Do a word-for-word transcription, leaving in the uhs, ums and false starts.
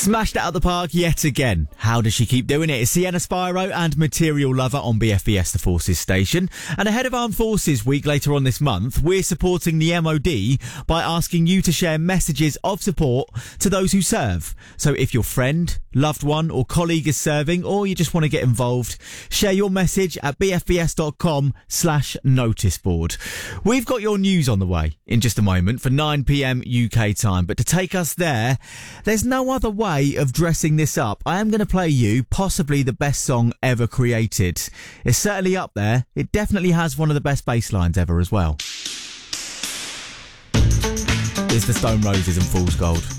Smashed it out the park yet again. How does she keep doing it? It's Sienna Spyro and Material Lover on B F B S The Forces station. And ahead of Armed Forces Week later on this month, we're supporting the M O D by asking you to share messages of support to those who serve. So if your friend, loved one or colleague is serving, or you just want to get involved, share your message at bfbs.com slash noticeboard. We've got your news on the way in just a moment for nine p.m. U K time. But to take us there, there's no other way of dressing this up. I am going to play you possibly the best song ever created. It's certainly up there. It definitely has one of the best bass lines ever as well. It's the Stone Roses and Fool's Gold.